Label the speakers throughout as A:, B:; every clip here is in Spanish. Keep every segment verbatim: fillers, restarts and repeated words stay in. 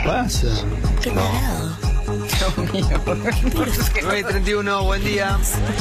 A: pasa?
B: Qué tarado.
C: Dios mío.
D: nueve treinta y uno, buen día.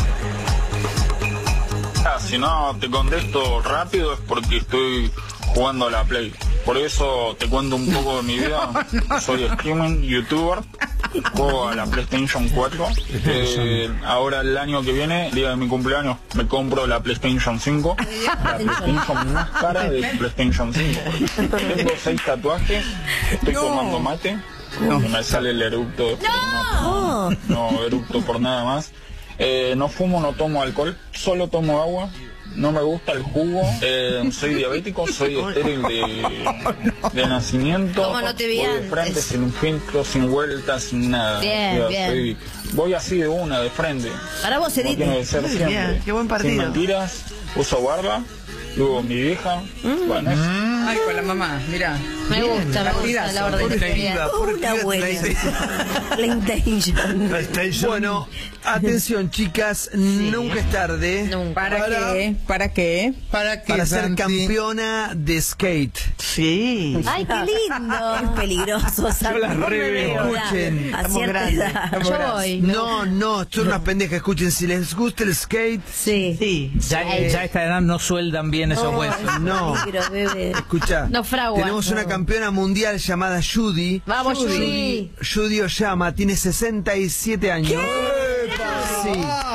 E: Ah, si no te contesto rápido es porque estoy jugando a la Play. Por eso te cuento un poco de mi vida. Soy streamer, youtuber, juego a la PlayStation cuatro. Eh, ahora el año que viene, día de mi cumpleaños, me compro la PlayStation cinco. La PlayStation más cara de PlayStation cinco. Tengo seis tatuajes, estoy
C: No.
E: tomando mate. No. Me sale el eructo.
B: No.
E: No, no eructo por nada más. Eh, no fumo, no tomo alcohol, solo tomo agua. No me gusta el jugo, eh, soy diabético, soy estéril de, de nacimiento.
B: ¿Cómo no te vi
E: voy de
B: antes?
E: frente, sin filtro, sin vueltas, sin nada.
B: Bien,
E: O sea,
B: bien.
E: soy- voy así de una, de frente.
B: Para vos,
E: Como tiene que
B: Edith.
E: ser
C: Muy
E: siempre.
C: bien, qué buen
E: Sin
C: partido.
E: mentiras, uso barba, luego mi vieja.
B: Mm.
E: Bueno, eso.
C: Ay, con la mamá, mirá.
B: Me gusta, me gusta la orden de vida.
D: Porqueriza,
B: Una buena.
D: porqueriza.
B: PlayStation.
A: PlayStation.
D: Bueno, atención chicas, nunca es tarde
B: Nunca.
C: ¿Para,
D: Para-
C: qué? ¿Para qué?
A: ¿Para qué,
D: para ser
A: Santi?
D: campeona de skate.
A: Sí.
B: Ay, qué lindo. Es peligroso.
D: Yo las re veo. Escuchen.
B: A
C: Estamos
B: cierta
C: grandes,
B: edad.
C: estamos
B: Yo
C: grandes.
B: voy.
D: No, no, son unas pendejas, escuchen, si les gusta el skate,
B: Sí.
A: Sí.
F: Ya, ya a esta edad no sueldan bien esos
B: No,
F: huesos.
B: es
D: No.
B: peligro, bebé.
D: escucha,
B: No fraguan.
D: tenemos una campeona mundial llamada Judy.
B: Vamos, Judy.
D: Judy Oyama, tiene sesenta y siete años. Sí.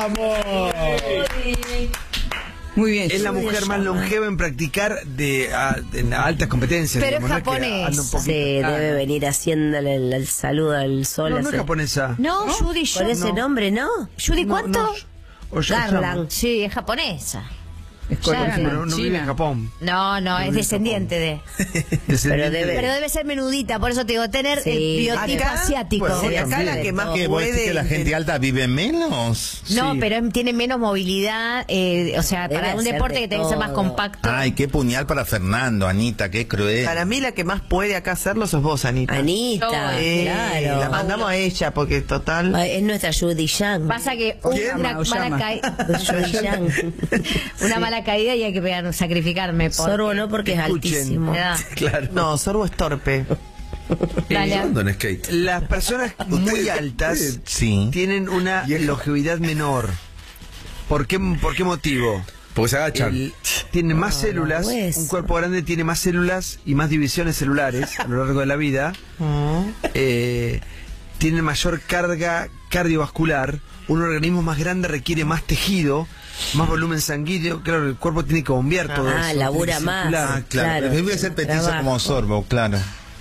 C: Muy bien.
D: Es la
B: Judy
D: mujer más
B: Oyama.
D: longeva en practicar de, a- en altas competencias.
B: Pero es
D: digamos, no que
B: japonés.
D: anda un poquito.
G: Sí, debe venir haciéndole el, el saludo al sol.
D: No, no es
G: hace-
D: japonesa.
B: No, Judy,
G: Por ese
B: no.
G: nombre, ¿no?
B: Judy,
D: No,
B: ¿cuánto?
D: no, Oyama.
G: Garland.
B: Sí, es japonesa.
C: Es
B: Ya,
C: coreana,
D: Pero no vive en
C: china.
D: Japón.
B: No, no, es
D: vive en
B: descendiente de.
D: Descendiente
G: debe-
D: de-
B: Pero debe ser menudita, por eso te digo, tener
G: Sí.
B: el biotipo
C: Acá,
B: asiático.
D: bueno,
C: Y acá la que más
A: ¿Qué, vos decís
C: puede...
A: que la gente alta vive menos?
B: No,
D: Sí.
B: pero em- tiene menos movilidad, eh, o sea,
G: Debe
B: para un
G: hacer
B: deporte
G: de
B: que tiene que ser más
G: todo.
B: compacto.
A: Ay, qué puñal para Fernando, Anita, qué cruel.
H: Para mí la que más puede acá hacerlo sos vos, Anita.
G: Anita,
H: Eh,
G: claro.
H: La mandamos a ella porque total...
G: Ay, es nuestra Judy Yang.
B: Pasa que
C: ¿Quién?
B: una
C: Oyama.
B: mala, caída,
G: Judy Yang.
B: una mala caída y hay que pegar, sacrificarme. porque-
G: Sorbo no porque es
D: Escuchen.
G: altísimo.
B: Ya.
D: Claro.
H: No, Sorbo es torpe.
B: Dale.
A: en skate.
D: Las personas muy altas
A: Sí.
D: tienen una longevidad menor. ¿Por qué, por qué motivo?
A: Porque se agachan.
D: El- tiene más células,
G: hueso.
D: un cuerpo grande tiene más células y más divisiones celulares a lo largo de la vida. Eh, tiene mayor carga cardiovascular. Un organismo más grande requiere más tejido, más volumen sanguíneo. Claro, el cuerpo tiene que bombear todo eso.
G: Ah,
D: tiene
G: labura
D: que
G: más.
D: circular.
A: Ah, claro.
G: Claro.
A: Pero debe ser petiza
G: Trabajo.
A: como Sorbo, claro.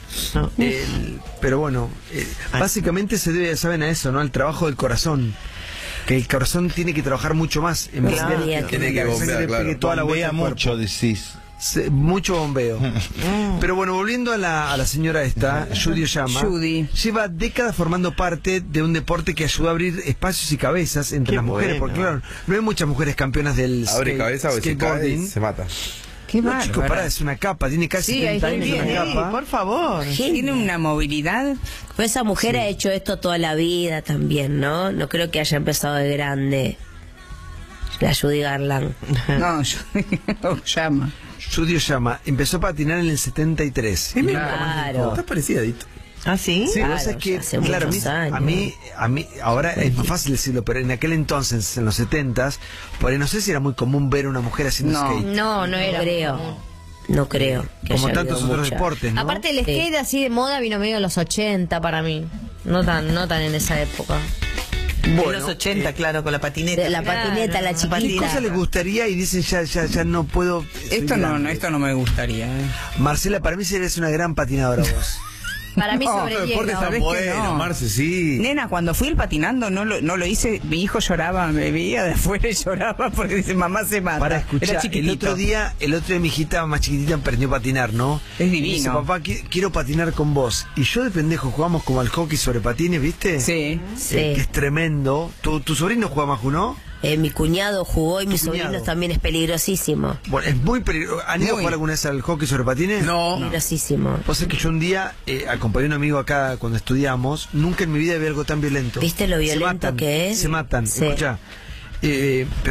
D: El- pero bueno, eh, básicamente se debe, saben a eso, ¿no? Al trabajo del corazón. Que el corazón tiene que trabajar mucho más en vez
G: Claro.
D: de
A: Tiene que
D: la sangre
A: bombear,
D: pegue
A: claro.
D: toda la vuelta
A: Bombea
D: al cuerpo.
A: mucho, decís.
D: Se- mucho bombeo. Pero bueno, volviendo a la, a la señora esta, Judy Oyama,
C: Judy.
D: lleva décadas formando parte de un deporte que ayudó a abrir espacios y cabezas entre
H: Qué
D: las mujeres,
H: bueno.
D: porque claro, no hay muchas mujeres campeonas del
A: Abre
D: skate-
A: cabeza o se cae
D: skateboarding.
A: y se mata.
C: Qué
D: No,
C: bárbaro.
D: chicos, pará, es una capa, tiene casi
C: Sí, ahí
D: treinta
C: estoy
D: años
C: bien.
D: una
H: Sí,
D: capa.
H: por favor.
C: Tiene una movilidad.
G: Pues esa mujer ha hecho esto toda la vida también, ¿no? No creo que haya empezado de grande. La Judy Garland.
C: No, yo llama.
D: Judy Oyama empezó a patinar en el setenta y tres.
G: Claro.
A: Está parecida, Dito.
H: ¿Ah, sí?
D: Sí, lo que
G: Claro,
D: pasa es que,
G: ya hace
D: claro, a mí,
G: muchos años.
D: a mí, a mí, ahora es más fácil decirlo, pero en aquel entonces, en los setentas, por ahí no sé si era muy común ver a una mujer haciendo
C: No.
D: skate.
B: No, no era.
G: No creo. No creo. que
D: Como
G: haya
D: tantos
G: habido
D: otros
G: mucha.
D: deportes, ¿no?
B: Aparte el skate así de moda vino medio en los ochenta para mí. No tan, no tan en esa época.
H: En
D: Bueno,
H: los ochenta, claro, con la patineta.
G: De la patineta, la
D: ¿qué
G: chiquita.
D: cosa les gustaría? Y dicen, ya, ya, ya no puedo. soy
C: Esto no,
D: grande.
C: no, esto no me gustaría. ¿eh?
D: Marcela, para mí serías una gran patinadora vos.
B: Para mí
C: No,
B: sobre
C: pero
B: hielo.
C: deporte ¿sabés que
A: Bueno,
C: no?
A: Marce, sí.
C: Nena, cuando fui el patinando no lo, no lo hice, mi hijo lloraba, me veía de afuera y lloraba porque dice, mamá se mata.
D: Para escuchar,
C: Era
D: el
C: chiquitito.
D: otro día, el otro día mi hijita más chiquitita aprendió a patinar, ¿no?
C: Es
D: Y
C: divino.
D: dice, papá, qui- quiero patinar con vos. Y yo de pendejo jugamos como al hockey sobre patines, ¿viste?
C: Sí.
G: Sí.
D: Eh, que es tremendo. ¿Tu, tu sobrino juega más, ¿no?
G: Eh, mi cuñado jugó y mis
D: cuñado.
G: sobrinos también es peligrosísimo.
D: Bueno, es muy peligroso. ¿Han ido a
C: Muy.
D: jugar alguna vez al hockey sobre patines?
A: No.
G: Peligrosísimo.
D: Vos sabés que yo un día eh, acompañé a un amigo acá cuando estudiamos. Nunca en mi vida vi algo tan violento.
G: ¿Viste lo
D: Se
G: violento
D: matan,
G: que es?
D: Se matan.
G: Sí.
D: Escuchá. Eh,